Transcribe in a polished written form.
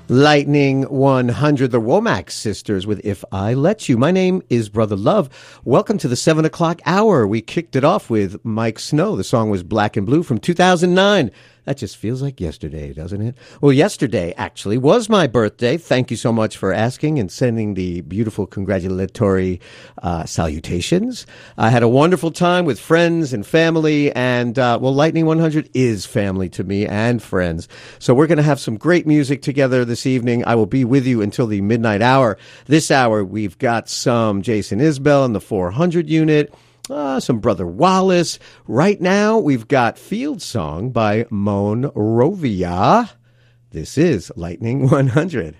Lightning 100, the Womack Sisters with If I Let You. My name is Brother Love. Welcome to the 7 o'clock hour. We kicked it off with Mike Snow. The song was Black and Blue from 2009. That just feels like yesterday, doesn't it? Well, yesterday, actually, was my birthday. Thank you so much for asking and sending the beautiful congratulatory salutations. I had a wonderful time with friends and family, and, Lightning 100 is family to me and friends. So we're going to have some great music together this evening. I will be with you until the midnight hour. This hour, we've got some Jason Isbell and the 400 unit. Some Brother Wallace. Right now, we've got Field Song by Monrovia. This is Lightning 100.